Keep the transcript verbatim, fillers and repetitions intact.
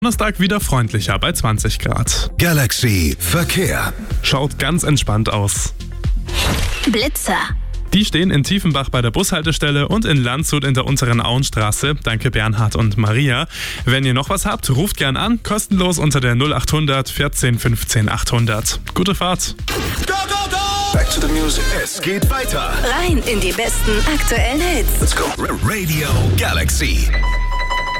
Donnerstag wieder freundlicher bei zwanzig Grad. Galaxy Verkehr. Schaut ganz entspannt aus. Blitzer. Die stehen in Tiefenbach bei der Bushaltestelle und in Landshut in der unteren Auenstraße. Danke Bernhard und Maria. Wenn ihr noch was habt, ruft gern an. Kostenlos unter der null acht hundert vierzehn fünfzehn achthundert. Gute Fahrt. Go, go, go! Back to the music. Es geht weiter. Rein in die besten aktuellen Hits. Let's go. Radio Galaxy.